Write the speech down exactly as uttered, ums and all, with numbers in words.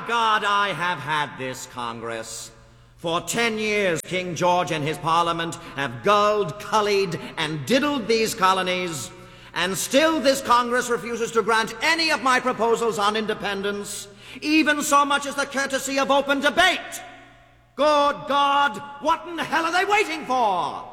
God, I have had this Congress. For ten years, King George and his Parliament have gulled, cullied, and diddled these colonies, and still this Congress refuses to grant any of my proposals on independence, even so much as the courtesy of open debate. Good God, what in the hell are they waiting for?